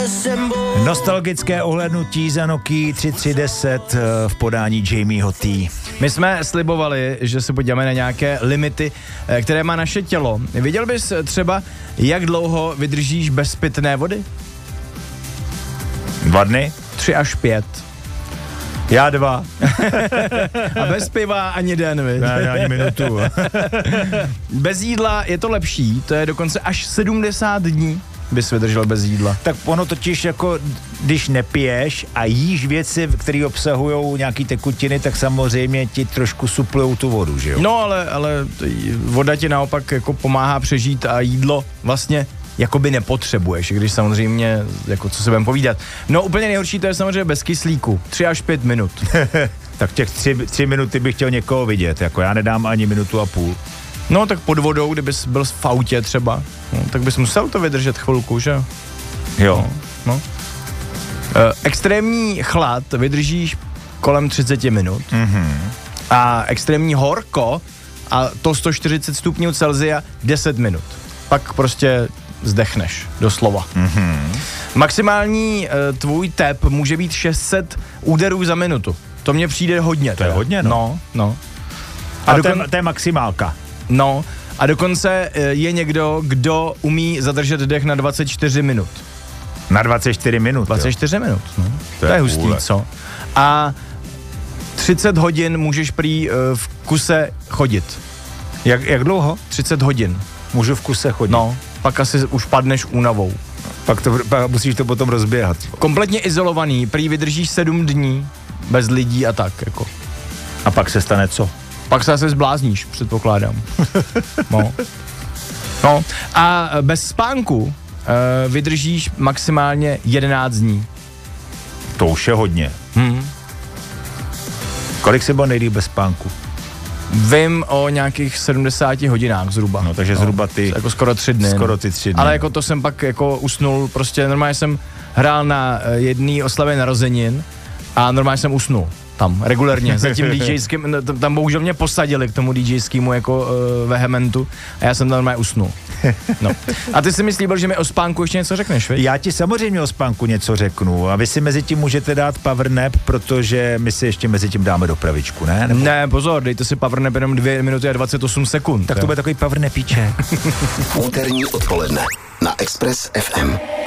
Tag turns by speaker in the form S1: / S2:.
S1: Nostalgické ohlédnutí za Nokia 3310 v podání Jamieho T.
S2: My jsme slibovali, že se podíváme na nějaké limity, které má naše tělo. Viděl bys třeba, jak dlouho vydržíš bez pitné vody?
S1: 2 dny?
S2: 3 až 5.
S1: Já 2.
S2: A bez piva ani den, viď?
S1: Ne, ani minutu.
S2: Bez jídla je to lepší, to je dokonce až 70 dní bys vydržel bez jídla.
S1: Tak ono totiž jako, když nepiješ a jíš věci, které obsahují nějaký tekutiny, tak samozřejmě ti trošku suplujou tu vodu, že jo?
S2: No, ale voda ti naopak jako pomáhá přežít a jídlo vlastně jakoby nepotřebuješ, když samozřejmě, jako co se budeme povídat. No úplně nejhorší to je samozřejmě bez kyslíku, 3 až 5 minut.
S1: Tak těch 3 minuty bych chtěl někoho vidět, jako já nedám ani 1,5 minuty.
S2: No tak pod vodou, kdybys byl v autě třeba, no, tak bys musel to vydržet chvilku, že?
S1: Jo.
S2: No. Extrémní chlad vydržíš kolem 30 minut.
S1: Mm-hmm.
S2: A extrémní horko, a to 140 stupňů Celsia, 10 minut. Pak prostě zdechneš, doslova.
S1: Mm-hmm.
S2: Maximální tvůj tep může být 600 úderů za minutu. To mně přijde hodně.
S1: To je hodně, no.
S2: No.
S1: A to je maximálka.
S2: No. A dokonce je někdo, kdo umí zadržet dech na 24 minut.
S1: Na 24 minut,
S2: 24 minut, no. To je hustý,
S1: půle.
S2: co? A 30 hodin můžeš prý v kuse chodit.
S1: Jak dlouho?
S2: 30 hodin.
S1: Můžu v kuse chodit.
S2: No, pak asi už padneš únavou.
S1: Pak musíš to potom rozběhat.
S2: Kompletně izolovaný, prý vydržíš 7 dní bez lidí a tak, jako.
S1: A pak se stane co?
S2: Pak se asi zblázníš, předpokládám. No. A bez spánku vydržíš maximálně 11 dní.
S1: To už je hodně. Kolik se bylo nejdýl bez spánku?
S2: Vím o nějakých 70 hodinách zhruba.
S1: No, takže zhruba ty...
S2: Jako skoro 3 dny.
S1: Skoro ty 3 dny.
S2: Ale jako to jsem pak jako usnul, prostě normálně jsem hrál na jedné oslavě narozenin a normálně jsem usnul. Tam, regulérně, za tím DJským, tam bohužel mě posadili k tomu DJskému jako vehementu a já jsem tam normálně usnul. No. A ty si mi slíbil, že mi o spánku ještě něco řekneš, viď?
S1: Já ti samozřejmě o spánku něco řeknu a vy si mezi tím můžete dát power nap, protože my si ještě mezi tím dáme dopravičku, ne? Nebo...
S2: Ne, pozor, dejte si power nap jenom 2 minuty a 28 sekund.
S1: Tak to bude takový power napíček.
S3: Úterní odpoledne na Express FM.